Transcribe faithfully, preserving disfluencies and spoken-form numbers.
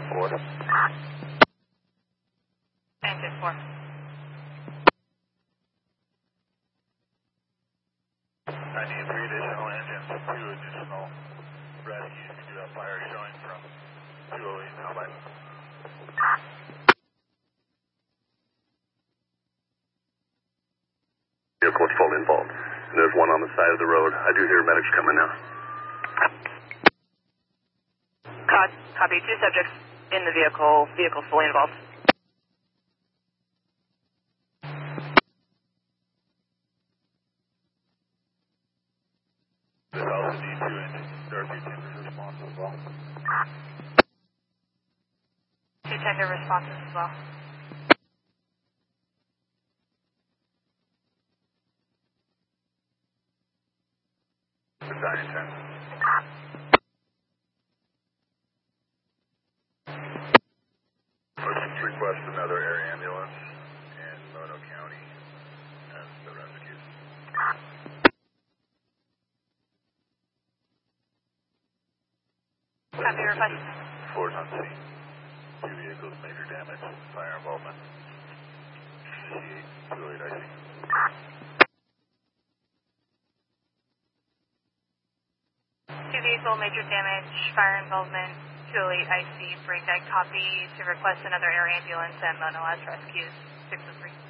four. Engine four. I need three additional engines, two additional rescues. We do have fire showing from two oh eight now by. Vehicle's fully involved. And there's one on the side of the road. I do hear medics coming now. Cod, copy. Two subjects in the vehicle. Vehicle fully involved. This also D two engine. Dorothy Timber's response as well. Two tender responses as well. Battalion ten. Motion to request another air ambulance in Mono County as the rescue. Copy request. Fours on scene. Two vehicles, major damage, fire involvement. C eight, two oh eight I C. Two vehicle, major damage, fire involvement, two oh eight I C, breakdown copy to request another air ambulance and Mono as rescues, six oh three.